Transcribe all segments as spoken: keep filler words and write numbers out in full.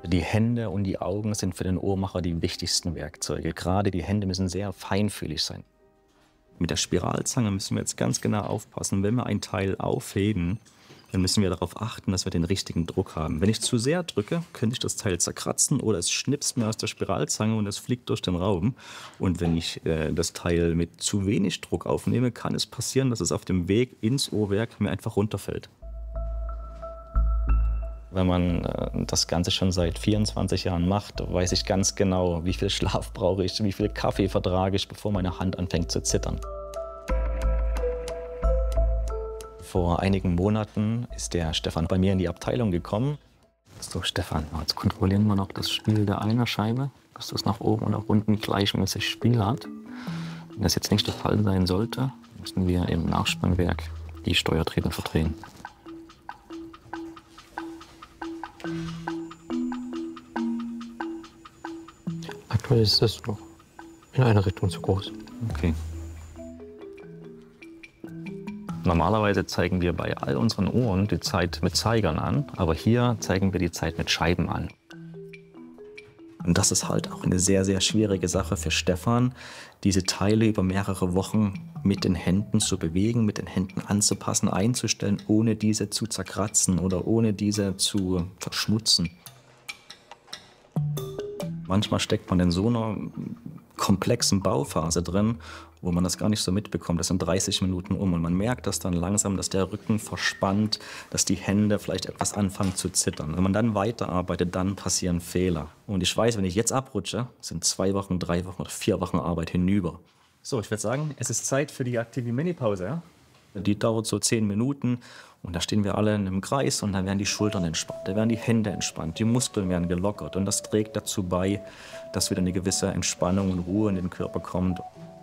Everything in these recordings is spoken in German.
Die Hände und die Augen sind für den Uhrmacher die wichtigsten Werkzeuge. Gerade die Hände müssen sehr feinfühlig sein. Mit der Spiralzange müssen wir jetzt ganz genau aufpassen. Wenn wir ein Teil aufheben, dann müssen wir darauf achten, dass wir den richtigen Druck haben. Wenn ich zu sehr drücke, könnte ich das Teil zerkratzen oder es schnipst mir aus der Spiralzange und es fliegt durch den Raum. Und wenn ich äh, das Teil mit zu wenig Druck aufnehme, kann es passieren, dass es auf dem Weg ins Uhrwerk mir einfach runterfällt. Wenn man äh, das Ganze schon seit vierundzwanzig Jahren macht, weiß ich ganz genau, wie viel Schlaf brauche ich, wie viel Kaffee vertrage ich, bevor meine Hand anfängt zu zittern. Vor einigen Monaten ist der Stefan bei mir in die Abteilung gekommen. So, Stefan, jetzt kontrollieren wir noch das Spiel der Einerscheibe, dass das nach oben und nach unten gleichmäßig Spiel hat. Wenn das jetzt nicht der Fall sein sollte, müssen wir im Nachspannwerk die Steuerträger verdrehen. Aktuell ist das noch in eine Richtung zu groß. Okay. Normalerweise zeigen wir bei all unseren Uhren die Zeit mit Zeigern an, aber hier zeigen wir die Zeit mit Scheiben an. Und das ist halt auch eine sehr, sehr schwierige Sache für Stefan, diese Teile über mehrere Wochen mit den Händen zu bewegen, mit den Händen anzupassen, einzustellen, ohne diese zu zerkratzen oder ohne diese zu verschmutzen. Manchmal steckt man in so einer komplexen Bauphase drin, wo man das gar nicht so mitbekommt. Das sind dreißig Minuten um und man merkt das dann langsam, dass der Rücken verspannt, dass die Hände vielleicht etwas anfangen zu zittern. Wenn man dann weiterarbeitet, dann passieren Fehler. Und ich weiß, wenn ich jetzt abrutsche, sind zwei Wochen, drei Wochen oder vier Wochen Arbeit hinüber. So, ich würde sagen, es ist Zeit für die aktive Mini-Pause, ja? Die dauert so zehn Minuten und da stehen wir alle in einem Kreis und dann werden die Schultern entspannt, da werden die Hände entspannt, die Muskeln werden gelockert und das trägt dazu bei, dass wieder eine gewisse Entspannung und Ruhe in den Körper kommt.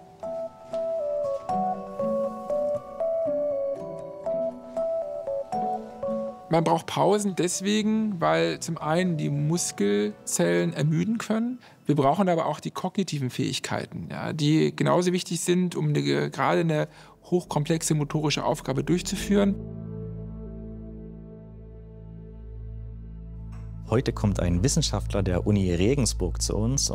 Man braucht Pausen deswegen, weil zum einen die Muskelzellen ermüden können. Wir brauchen aber auch die kognitiven Fähigkeiten, ja, die genauso wichtig sind, um eine, gerade eine hochkomplexe motorische Aufgabe durchzuführen. Heute kommt ein Wissenschaftler der Uni Regensburg zu uns.